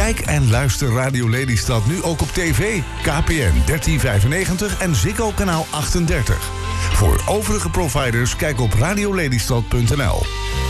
Kijk en luister Radio Lelystad nu ook op tv, KPN 1395 en Ziggo kanaal 38. Voor overige providers kijk op radiolelystad.nl.